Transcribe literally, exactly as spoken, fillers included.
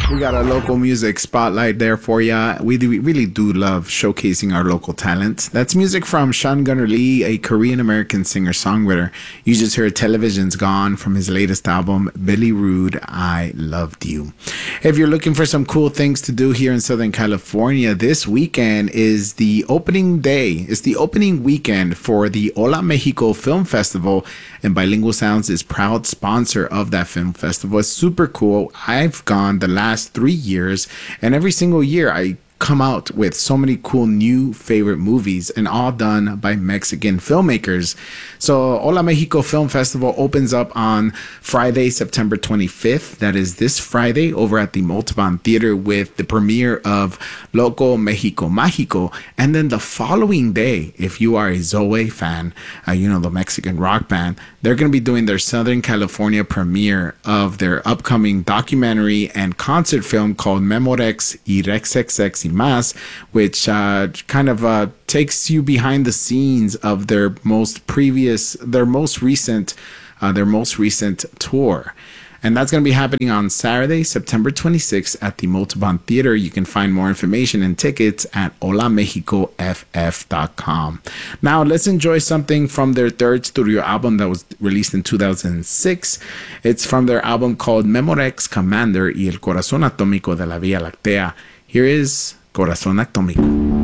We got a local music spotlight there for you. We, do, we really do love showcasing our local talents. That's music from Sean Gunnar Lee, a Korean-American singer-songwriter. You just heard Television's Gone from his latest album, Billy Rude, I Loved You. If you're looking for some cool things to do here in Southern California, this weekend is the opening day. It's the opening weekend for the Hola Mexico Film Festival, and Bilingual Sounds is proud sponsor of that film festival. It's super cool. I've gone the last three years, and every single year I come out with so many cool new favorite movies, and all done by Mexican filmmakers. So Hola Mexico Film Festival opens up on Friday, September twenty-fifth. That is this Friday over at the Multiban Theater with the premiere of Loco Mexico Mágico. And then the following day, if you are a Zoe fan, uh, you know, the Mexican rock band, they're going to be doing their Southern California premiere of their upcoming documentary and concert film called Memorex y Rexexex y Más, which uh, kind of uh, takes you behind the scenes of their most previous, their most recent, uh, their most recent tour. And that's going to be happening on Saturday, September twenty-sixth at the Multiban Theater. You can find more information and tickets at hola mexico f f dot com. Now, let's enjoy something from their third studio album that was released in two thousand six. It's from their album called Memorex Commander y el Corazón Atómico de la Vía Láctea. Here is Corazón Atómico.